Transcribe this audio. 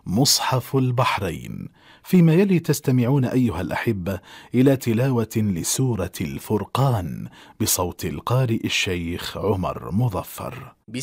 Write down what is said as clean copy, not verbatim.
مصحف البحرين. فيما يلي تستمعون أيها الأحبة إلى تلاوة لسورة الفرقان بصوت القارئ الشيخ عمر مظفر.